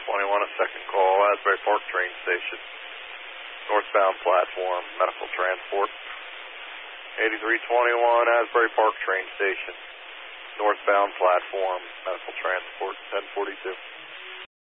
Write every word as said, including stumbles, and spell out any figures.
twenty-one, a second call, Asbury Park train station. Northbound platform, medical transport. eighty-three twenty-one, Asbury Park train station. Northbound platform, medical transport, ten forty-two.